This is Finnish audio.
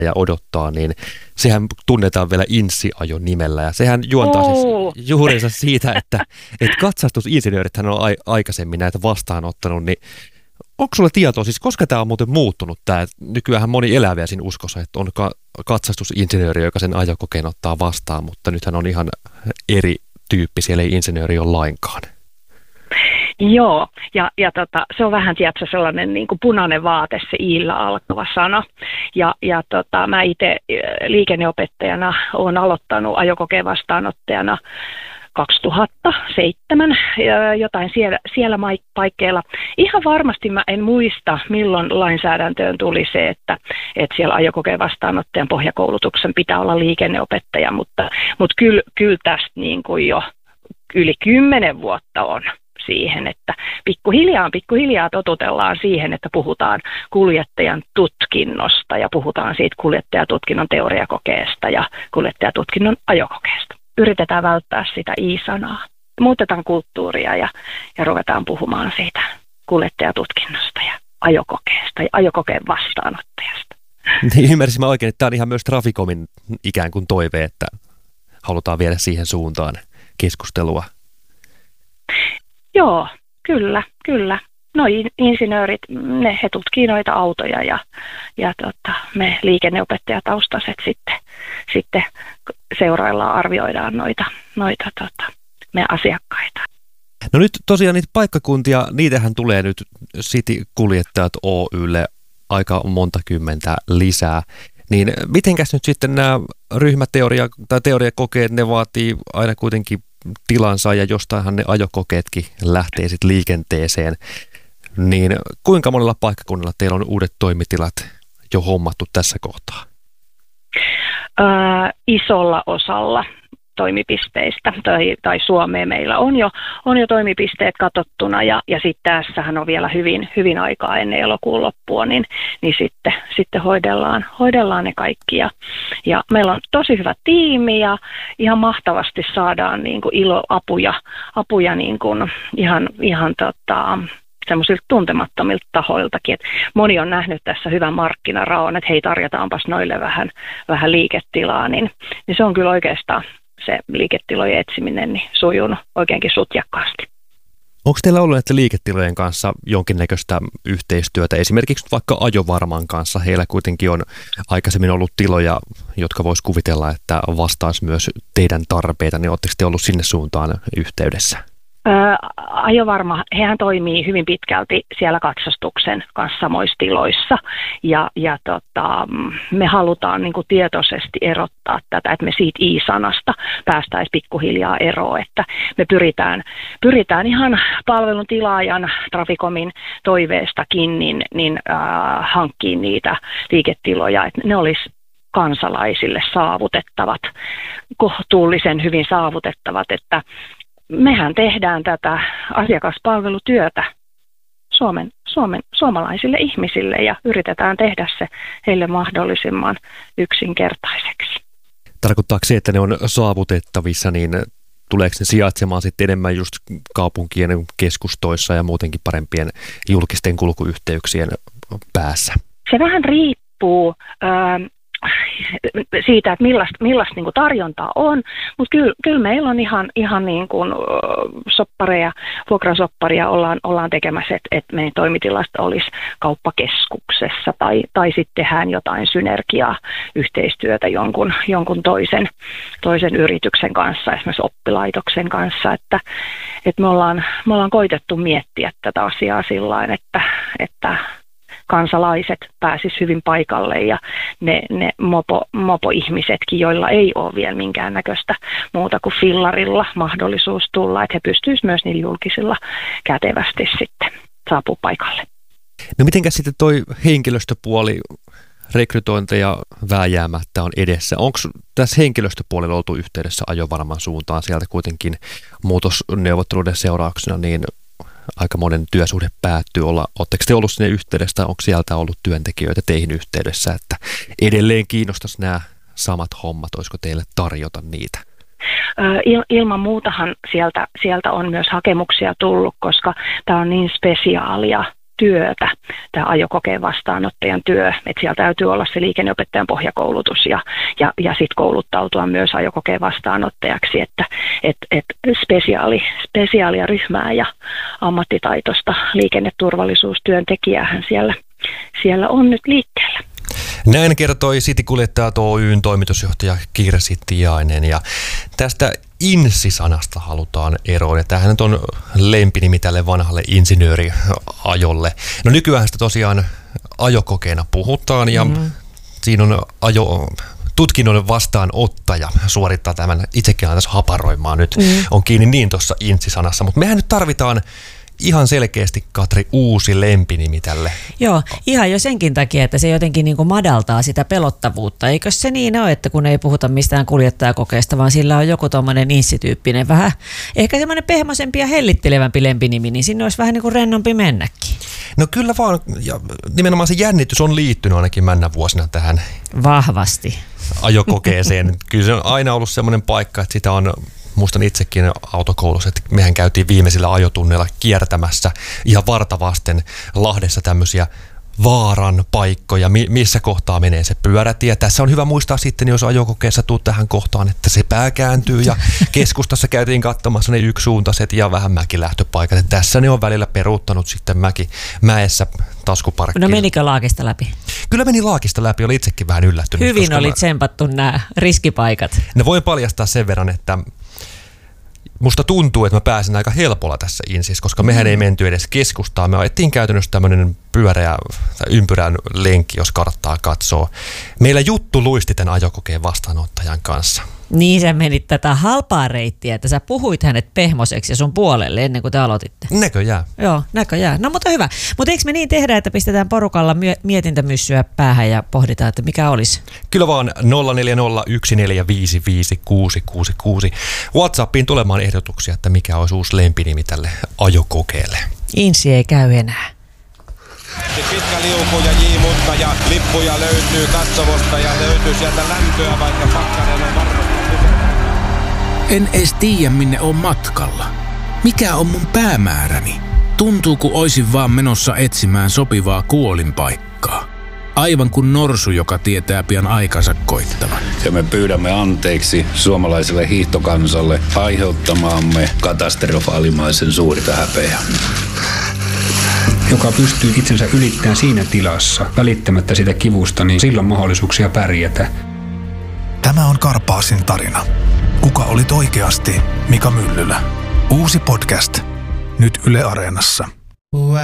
ja odottaa, niin sehän tunnetaan vielä insiajon nimellä. Ja sehän juontaa siis juurensa siitä, että katsastusinsinöörithän on aikaisemmin näitä vastaanottanut, niin onko sulla tietoa, siis koska tämä on muuten muuttunut tämä? Nykyään moni elää vielä siinä uskossa, että on katsastusinsinööri, joka sen ajokokeen ottaa vastaan, mutta nythän on ihan eri tyyppi, siellä ei insinööri ole lainkaan. Joo, ja se on vähän tiedätkö, sellainen niin kuin punainen vaate, se iillä alkava sana. Ja mä itse liikenneopettajana olen aloittanut ajokokeen vastaanottajana 2007, jotain siellä paikkeilla. Ihan varmasti mä en muista, milloin lainsäädäntöön tuli se, että siellä ajokokeen vastaanottajan pohjakoulutuksen pitää olla liikenneopettaja, mutta kyllä tästä niin kuin jo yli 10 vuotta on siihen, että pikkuhiljaa totutellaan siihen, että puhutaan kuljettajan tutkinnosta ja puhutaan siitä kuljettajatutkinnon teoriakokeesta ja kuljettajatutkinnon ajokokeesta. Yritetään välttää sitä i-sanaa. Muutetaan kulttuuria ja ruvetaan puhumaan siitä kuljettajatutkinnosta ja ajokokeesta ja ajokokeen vastaanottajasta. Niin ymmärsin mä oikein, että tämä on ihan myös Traficomin ikään kuin toive, että halutaan viedä siihen suuntaan keskustelua. Joo, kyllä. No insinöörit, he tutkii noita autoja ja me liikenneopettajataustaiset sitten seuraillaan, arvioidaan noita meidän asiakkaita. No nyt tosiaan niitä paikkakuntia, niitähän tulee nyt City-kuljettajat Oy:lle aika monta kymmentä lisää. Niin mitenkäs nyt sitten nämä ryhmäteoria tai teoriakokeet, ne vaatii aina kuitenkin tilansa ja jostainhan ne ajokokeetkin lähtee sitten liikenteeseen. Niin kuinka monella paikkakunnalla teillä on uudet toimitilat jo hommattu tässä kohtaa? Isolla osalla toimipisteistä tai Suomeen meillä on jo toimipisteet katsottuna ja sitten tässähän on vielä hyvin aikaa ennen elokuun loppua, niin sitten hoidellaan ne kaikki ja meillä on tosi hyvä tiimi ja ihan mahtavasti saadaan niin kuin apuja niin kuin ihan semmoisilta tuntemattomilta tahoiltakin, että moni on nähnyt tässä hyvän markkinaraon, että hei, tarjotaanpas noille vähän liiketilaa, niin se on kyllä oikeastaan se liiketilojen etsiminen niin sujunut oikeinkin sutjakkaasti. Onko teillä ollut näiden liiketilojen kanssa jonkinnäköistä yhteistyötä, esimerkiksi vaikka Ajovarman kanssa? Heillä kuitenkin on aikaisemmin ollut tiloja, jotka vois kuvitella, että vastaisi myös teidän tarpeita, niin oletteko te ollut sinne suuntaan yhteydessä? Ajovarma, hehän toimii hyvin pitkälti siellä katsastuksen kanssa samoissa tiloissa ja me halutaan niin kuin tietoisesti erottaa tätä, että me siitä i-sanasta päästäisiin pikkuhiljaa eroon, että me pyritään ihan palvelun tilaajan Traficomin toiveestakin hankkiin niitä liiketiloja, että ne olisi kansalaisille saavutettavat, kohtuullisen hyvin saavutettavat, että mehän tehdään tätä asiakaspalvelutyötä suomalaisille ihmisille ja yritetään tehdä se heille mahdollisimman yksinkertaiseksi. Tarkoittaako se, että ne on saavutettavissa, niin tuleeko ne sijaitsemaan sitten enemmän just kaupunkien keskustoissa ja muutenkin parempien julkisten kulkuyhteyksien päässä? Se vähän riippuu siitä, että millaista niin kuin tarjontaa on, mutta kyllä meillä on ihan niin kuin soppareja, vuokrasopparia ollaan tekemässä, että meidän toimitilasta olisi kauppakeskuksessa tai sitten tehdään jotain synergiaa, yhteistyötä jonkun toisen yrityksen kanssa, esimerkiksi oppilaitoksen kanssa, että me ollaan koitettu miettiä tätä asiaa sillain, että kansalaiset pääsisivät hyvin paikalle ja ne mopo-ihmisetkin, joilla ei ole vielä minkäännäköistä muuta kuin fillarilla mahdollisuus tulla, että he pystyisivät myös niillä julkisilla kätevästi sitten saapua paikalle. No mitenkäs sitten toi henkilöstöpuoli, rekrytointeja vääjäämättä on edessä. Onko tässä henkilöstöpuolella oltu yhteydessä Ajovarman suuntaan? Sieltä kuitenkin muutosneuvotteluiden seurauksena niin aika monen työsuhde päättyy. Oletteko te ollut sinne yhteydessä tai onko sieltä ollut työntekijöitä teihin yhteydessä, että edelleen kiinnostaisi nämä samat hommat, olisiko teille tarjota niitä? Ilman muutahan sieltä on myös hakemuksia tullut, koska tämä on niin spesiaalia työtä, tämä ajokokeen vastaanottajan työ, että siellä täytyy olla se liikenneopettajan pohjakoulutus ja sitten kouluttautua myös ajokokeen vastaanottajaksi, että spesiaalia ryhmää ja ammattitaitoista liikenneturvallisuustyöntekijäähän siellä on nyt liikkeellä. Näin kertoi Citykuljettajat Oyn toimitusjohtaja Kirsi Tiainen, ja tästä insi-sanasta halutaan eroon. Ja tämähän nyt on lempinimi tälle vanhalle insinööriajolle. No nykyään sitä tosiaan ajokokeena puhutaan, ja siinä on tutkinnon vastaanottaja suorittaa tämän. Itsekin alan tässä haparoimaan nyt, on kiinni niin tuossa insi-sanassa, mutta mehän nyt tarvitaan ihan selkeästi, Katri, uusi lempinimi tälle. Joo, ihan jo senkin takia, että se jotenkin niin kuin madaltaa sitä pelottavuutta. Eikö se niin ole, että kun ei puhuta mistään kuljettajakokeesta, vaan sillä on joku tommoinen insityyppinen vähän, ehkä semmoinen pehmoisempi ja hellittelevämpi lempinimi, niin sinne olisi vähän niin kuin rennompi mennäkin. No kyllä vaan, ja nimenomaan se jännitys on liittynyt ainakin männä vuosina tähän vahvasti ajokokeeseen. Kyllä se on aina ollut semmoinen paikka, että sitä on, muistan itsekin autokoulussa, että mehän käytiin viimeisillä ajotunneilla kiertämässä ihan vartavasten Lahdessa tämmöisiä vaaran paikkoja, missä kohtaa menee se pyörätie. Tässä on hyvä muistaa sitten, jos ajokokeessa tuut tähän kohtaan, että se pää kääntyy, ja keskustassa käytiin katsomassa ne yksisuuntaiset ja vähän mäkilähtöpaikat. Ja tässä ne on välillä peruuttanut sitten mäessä taskuparkkiin. No menikö Laakista läpi? Kyllä meni Laakista läpi, oli itsekin vähän yllättynyt. Hyvin oli tsempattu nämä riskipaikat. No voin paljastaa sen verran, että musta tuntuu, että mä pääsin aika helpolla tässä insissä, koska mehän ei menty edes keskustaan. Me ajettiin käytännössä tämmöinen pyöreä tai ympyrän lenkki, jos karttaa katsoo. Meillä juttu luisti tämän ajokokeen vastaanottajan kanssa. Niin sä menit tätä halpaa reittiä, että sä puhuit hänet pehmoseksi ja sun puolelle ennen kuin te aloititte. Näköjään. Joo, näköjään. No mutta hyvä. Mutta eikö me niin tehdä, että pistetään porukalla mietintämyssyä päähän ja pohditaan, että mikä olisi? Kyllä vaan 0401455666. WhatsAppiin tulemaan ehdotuksia, että mikä olisi uusi lempinimi tälle ajokokeelle. Insi ei käy enää. Pitkä liuku ja J-mutka ja lippuja löytyy katsomosta ja löytyy sieltä lämpöä, vaikka pakkanen on varmasti. En edes tiedä, minne on matkalla. Mikä on mun päämääräni? Tuntuu, kun oisin vaan menossa etsimään sopivaa kuolinpaikkaa. Aivan kuin norsu, joka tietää pian aikansa koittavan. Ja me pyydämme anteeksi suomalaiselle hiihtokansalle aiheuttamaamme katastrofaalimaisen suurta häpeää. Joka pystyy itsensä ylittämään siinä tilassa, välittämättä sitä kivusta, niin silloin mahdollisuuksia pärjätä. Tämä on Karpaasin tarina. Kuka olit oikeasti Mika Myllylä? Uusi podcast. Nyt Yle Areenassa.